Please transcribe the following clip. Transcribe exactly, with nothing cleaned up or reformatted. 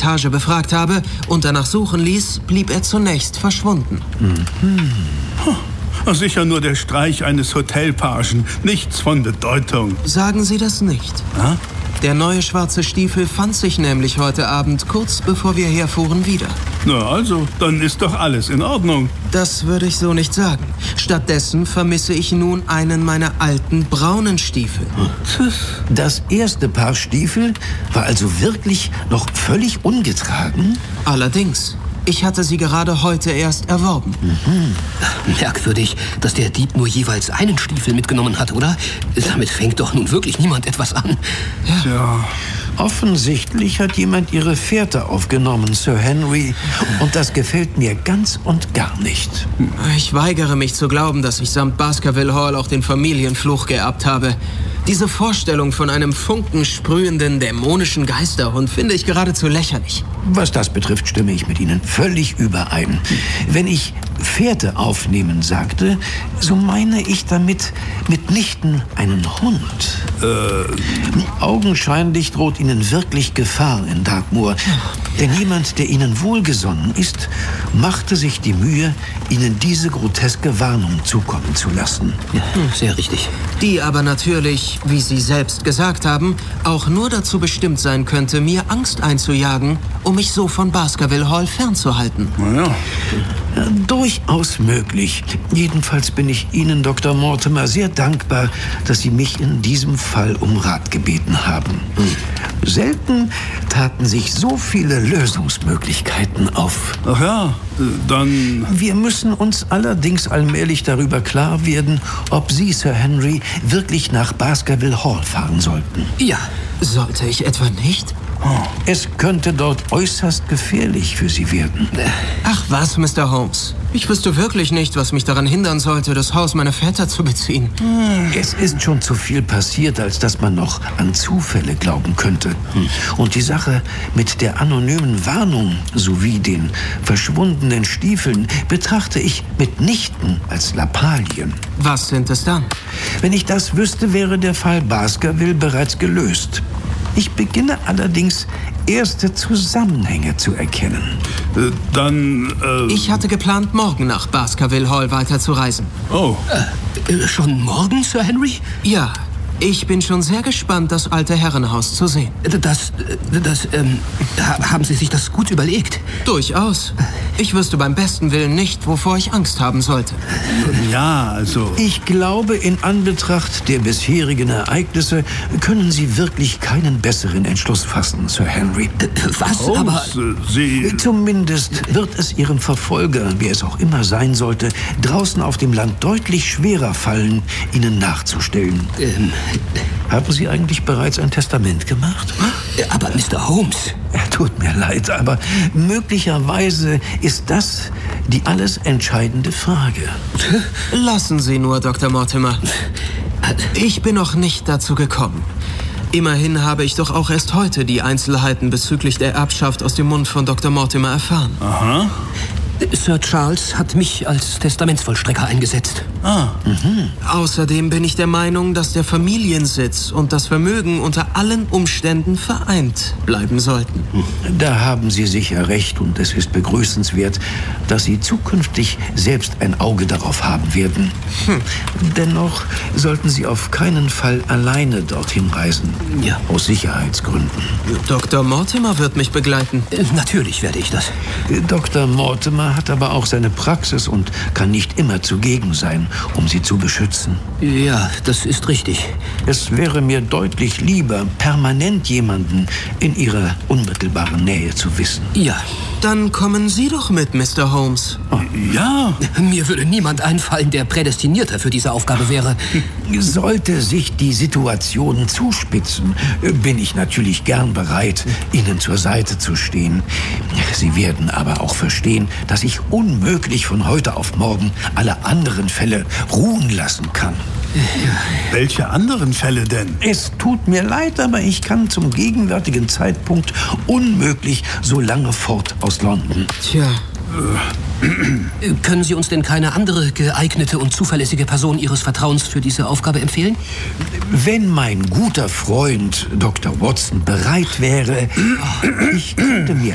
Etage befragt habe und danach suchen ließ, blieb er zunächst verschwunden. Mhm. Oh, sicher nur der Streich eines Hotelpagen. Nichts von Bedeutung. Sagen Sie das nicht. Ha? Der neue schwarze Stiefel fand sich nämlich heute Abend, kurz bevor wir herfuhren, wieder. Na also, dann ist doch alles in Ordnung. Das würde ich so nicht sagen. Stattdessen vermisse ich nun einen meiner alten braunen Stiefel. Das erste Paar Stiefel war also wirklich noch völlig ungetragen? Allerdings. Ich hatte sie gerade heute erst erworben. Mhm. Merkwürdig, dass der Dieb nur jeweils einen Stiefel mitgenommen hat, oder? Damit fängt doch nun wirklich niemand etwas an. Ja. ja. Offensichtlich hat jemand Ihre Fährte aufgenommen, Sir Henry. Und das gefällt mir ganz und gar nicht. Ich weigere mich zu glauben, dass ich samt Baskerville Hall auch den Familienfluch geerbt habe. Diese Vorstellung von einem funkensprühenden, dämonischen Geisterhund finde ich geradezu lächerlich. Was das betrifft, stimme ich mit Ihnen völlig überein. Wenn ich Fährte aufnehmen sagte, so meine ich damit mitnichten einen Hund. Äh. Augenscheinlich droht Ihnen wirklich Gefahr in Dartmoor. Denn jemand, der Ihnen wohlgesonnen ist, machte sich die Mühe, Ihnen diese groteske Warnung zukommen zu lassen. Ja, sehr richtig. Die aber natürlich, wie Sie selbst gesagt haben, auch nur dazu bestimmt sein könnte, mir Angst einzujagen, um mich so von Baskerville Hall fernzuhalten. Na ja. Ja, durchaus möglich. Jedenfalls bin ich Ihnen, Doktor Mortimer, sehr dankbar, dass Sie mich in diesem Fall um Rat gebeten haben. Selten taten sich so viele Lösungsmöglichkeiten auf. Ach ja, dann... Wir müssen uns allerdings allmählich darüber klar werden, ob Sie, Sir Henry, wirklich nach Baskerville Hall fahren sollten. Ja. Sollte ich etwa nicht? Es könnte dort äußerst gefährlich für Sie werden. Ach was, Mister Holmes. Ich wüsste wirklich nicht, was mich daran hindern sollte, das Haus meiner Väter zu beziehen. Es ist schon zu viel passiert, als dass man noch an Zufälle glauben könnte. Und die Sache mit der anonymen Warnung sowie den verschwundenen Stiefeln betrachte ich mitnichten als Lappalien. Was sind es dann? Wenn ich das wüsste, wäre der Fall Baskerville bereits gelöst. Ich beginne allerdings, erste Zusammenhänge zu erkennen. Äh, dann, äh... Ich hatte geplant, morgen nach Baskerville Hall weiterzureisen. Oh. Äh, schon morgen, Sir Henry? Ja. Ich bin schon sehr gespannt, das alte Herrenhaus zu sehen. Das, das, ähm, haben Sie sich das gut überlegt? Durchaus. Ich wüsste beim besten Willen nicht, wovor ich Angst haben sollte. Ja, also... Ich glaube, in Anbetracht der bisherigen Ereignisse können Sie wirklich keinen besseren Entschluss fassen, Sir Henry. Was? Holmes, aber... Sie... Zumindest wird es Ihrem Verfolger, wer es auch immer sein sollte, draußen auf dem Land deutlich schwerer fallen, Ihnen nachzustellen. Ähm... Haben Sie eigentlich bereits ein Testament gemacht? Aber Mister Holmes... Tut mir leid, aber möglicherweise ist das die alles entscheidende Frage. Lassen Sie nur, Doktor Mortimer. Ich bin noch nicht dazu gekommen. Immerhin habe ich doch auch erst heute die Einzelheiten bezüglich der Erbschaft aus dem Mund von Doktor Mortimer erfahren. Aha. Sir Charles hat mich als Testamentsvollstrecker eingesetzt. Ah. Mhm. Außerdem bin ich der Meinung, dass der Familiensitz und das Vermögen unter allen Umständen vereint bleiben sollten. Da haben Sie sicher recht und es ist begrüßenswert, dass Sie zukünftig selbst ein Auge darauf haben werden. Hm. Dennoch sollten Sie auf keinen Fall alleine dorthin reisen. Ja. Aus Sicherheitsgründen. Doktor Mortimer wird mich begleiten. Äh, natürlich werde ich das. Doktor Mortimer hat aber auch seine Praxis und kann nicht immer zugegen sein, um Sie zu beschützen. Ja, das ist richtig. Es wäre mir deutlich lieber, permanent jemanden in Ihrer unmittelbaren Nähe zu wissen. Ja. Dann kommen Sie doch mit, Mister Holmes. Oh, ja. Mir würde niemand einfallen, der prädestinierter für diese Aufgabe wäre. Sollte sich die Situation zuspitzen, bin ich natürlich gern bereit, Ihnen zur Seite zu stehen. Sie werden aber auch verstehen, dass ich unmöglich von heute auf morgen alle anderen Fälle ruhen lassen kann. Welche anderen Fälle denn? Es tut mir leid, aber ich kann zum gegenwärtigen Zeitpunkt unmöglich so lange fort aus London. Tja. Können Sie uns denn keine andere geeignete und zuverlässige Person Ihres Vertrauens für diese Aufgabe empfehlen? Wenn mein guter Freund Doktor Watson bereit wäre, ich könnte mir